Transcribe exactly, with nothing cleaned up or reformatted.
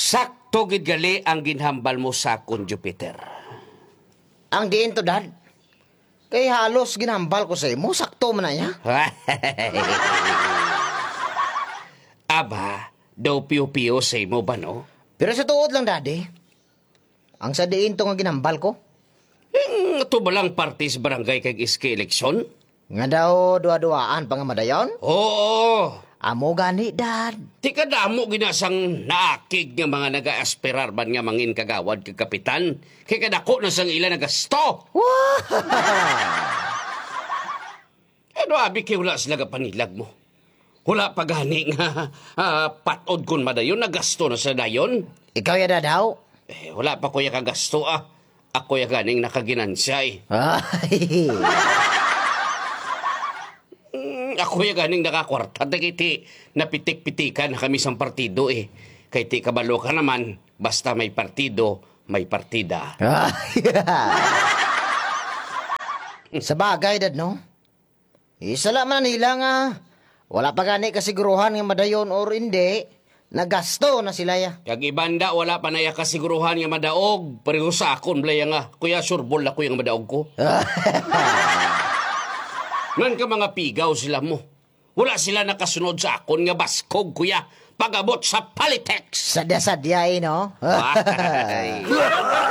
Sakto gid gali ang ginhambal mo sa akon, Jupiter. Ang diin to, Dad. Kay halos ginambal ko sa imo, sakto man na niya. Aba, daw piyo-piyo sa imo ba, no? Pero sa tuod lang, Daddy. Ang sa diin to nga ginambal ko. Hmm, ito ba lang party sa barangay kag iski eleksyon? Nga daw dua-duaan pa nga madayon. Oo. Amo gani, Dad. Di ka damo ginasang naakig nga mga naga-aspirar ban nga mangin kagawad kag kapitan. Kay kadako na sang ila nagasto. Wow! Ano abi kay wala sila panilag mo? Wala pa gani nga uh, patod kun madayon nagasto na sa dayon. Ikaw yada daw? Eh, wala pa ko ya kagasto ah. Ako ya ganing nakaginansya eh. Ay. Ako yung ganing nakakwarta. Dagiti, napitik-pitikan na kami sa partido eh. Kay ti kabalo ka naman, basta may partido, may partida. Sa bagay, Dad, no? Isa lang man nila nga. Wala pa gani kasiguruhan nga madayon or hindi. Nagasto na sila ya. Kag ibanda, wala pa na ya kasiguruhan nga madaog. Pareho sa akon, blaya nga. Kuya, surbol ako yung madaog ko. Nan ka mga pigaw sila mo. Wala sila nakasunod sa akon nga baskog, kuya. Pagabot sa Palitex. Sadya-sadya eh, no? Ay.